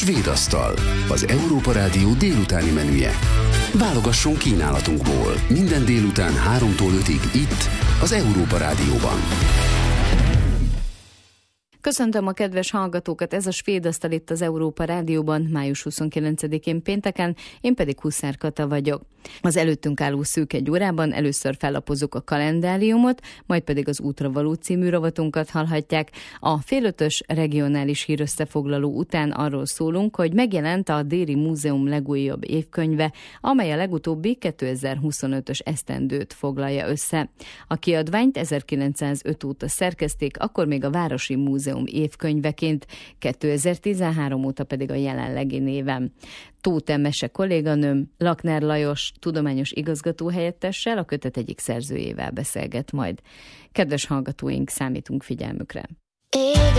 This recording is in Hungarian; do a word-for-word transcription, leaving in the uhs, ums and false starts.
Svédasztal, az Európa Rádió délutáni menüje. Válogasson kínálatunkból minden délután háromtól ötig itt, az Európa Rádióban. Köszöntöm a kedves hallgatókat, ez a Svédasztal itt az Európa Rádióban, május huszonkilencedikén pénteken, én pedig Huszár Kata vagyok. Az előttünk álló szűk egy órában először fellapozzuk a kalendáriumot, majd pedig az Útra való című rovatunkat hallhatják. A félötös regionális hírösszefoglaló után arról szólunk, hogy megjelent a Déri Múzeum legújabb évkönyve, amely a legutóbbi kétezer-huszonötös esztendőt foglalja össze. A kiadványt ezerkilencszázöt óta szerkezték, akkor még a Városi Múzeum évkönyveként, kétezer-tizenhárom óta pedig a jelenlegi néven. Tóth Mese kolléganőm Lakner Lajos tudományos igazgató helyettessel, a kötet egyik szerzőjével beszélget majd. Kedves hallgatóink, számítunk figyelmükre!